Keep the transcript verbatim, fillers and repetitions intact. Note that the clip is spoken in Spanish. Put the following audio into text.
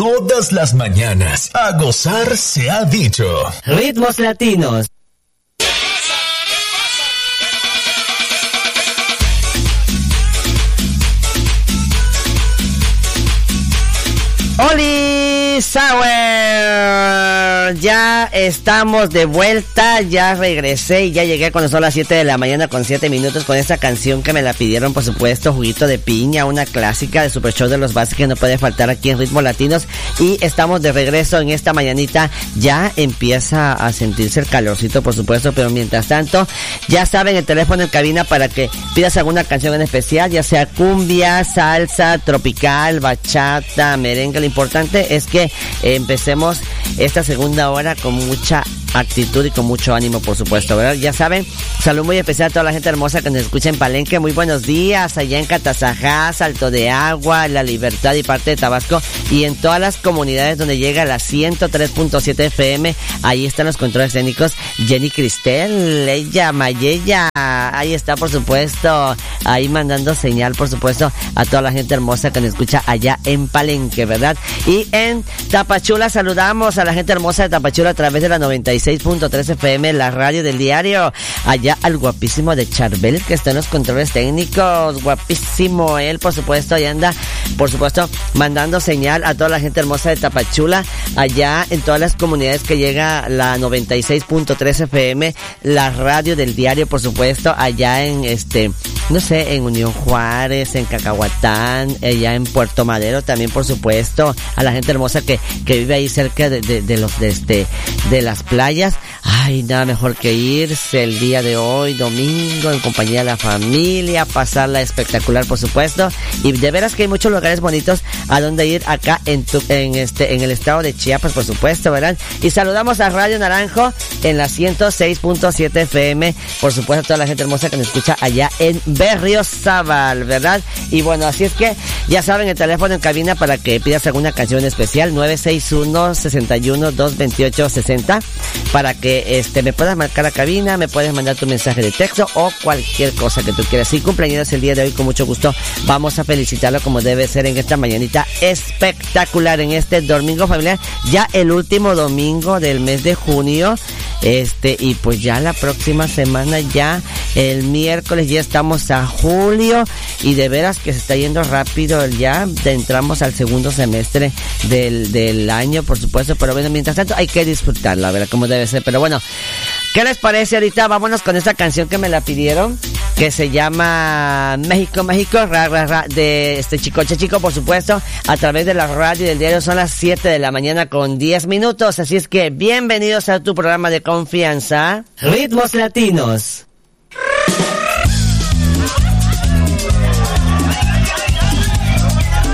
Todas las mañanas, a gozar se ha dicho. Ritmos latinos. ¡Oli Sauer! Ya estamos de vuelta, ya regresé y ya llegué cuando son las siete de la mañana con siete minutos con esta canción que me la pidieron, por supuesto, Juguito de Piña, una clásica de Super Show de los Bases que no puede faltar aquí en Ritmos Latinos. Y estamos de regreso en esta mañanita, ya empieza a sentirse el calorcito, por supuesto, pero mientras tanto, ya saben, el teléfono en cabina para que pidas alguna canción en especial, ya sea cumbia, salsa, tropical, bachata, merengue. Lo importante es que eh, empecemos esta segunda hora con mucha actitud y con mucho ánimo, por supuesto, ¿verdad? Ya saben, salud muy especial a toda la gente hermosa que nos escucha en Palenque. Muy buenos días allá en Catazajá, Salto de Agua, La Libertad y parte de Tabasco, y en todas las comunidades donde llega la ciento tres punto siete F M. Ahí están los controles técnicos Jenny Cristel, ella, Mayella, ahí está, por supuesto, ahí mandando señal, por supuesto, a toda la gente hermosa que nos escucha allá en Palenque, ¿verdad? Y en Tapachula saludamos a la gente hermosa de Tapachula a través de la noventa y seis punto tres F M, la radio del diario. Allá al guapísimo de Charbel, que está en los controles técnicos, guapísimo él, por supuesto, ahí anda, por supuesto, mandando señal a toda la gente hermosa de Tapachula, allá en todas las comunidades que llega la noventa y seis punto tres F M, la radio del diario, por supuesto, allá en este, no sé, en Unión Juárez, en Cacahuatán, allá en Puerto Madero también, por supuesto, a la gente hermosa que, que vive ahí cerca de, de, de los, de este, de las playas. Ay, nada mejor que irse el día de hoy, domingo, en compañía de la familia, pasarla espectacular, por supuesto. Y de veras que hay muchos lugares bonitos a donde ir acá en tu, en este, en el estado de Chiapas, por supuesto, ¿verdad? Y saludamos a Radio Naranjo en la ciento seis punto siete F M, por supuesto, a toda la gente hermosa que nos escucha allá en Berriozábal, ¿verdad? Y bueno, así es que ya saben, el teléfono en cabina para que pidas alguna canción especial, nueve seis uno, seis uno, dos dos ocho, seis cero, para que este me puedas marcar la cabina, me puedes mandar tu mensaje de texto o cualquier cosa que tú quieras. Si cumpleaños el día de hoy, con mucho gusto vamos a felicitarlo como debe ser en esta mañanita espectacular, en este domingo familiar, ya el último domingo del mes de junio, este y pues ya la próxima semana, ya el miércoles ya estamos a julio, y de veras que se está yendo rápido, ya entramos al segundo semestre del, del año, por supuesto, pero bueno, mientras tanto hay que disfrutarla, ¿verdad? Como debe ser. Pero bueno, ¿qué les parece ahorita? Vámonos con esta canción que me la pidieron, que se llama México, México, ra, ra, ra, de este Chicoche Chico, por supuesto, a través de la radio del diario. Son las siete de la mañana con diez minutos, así es que bienvenidos a tu programa de confianza, Ritmos Latinos.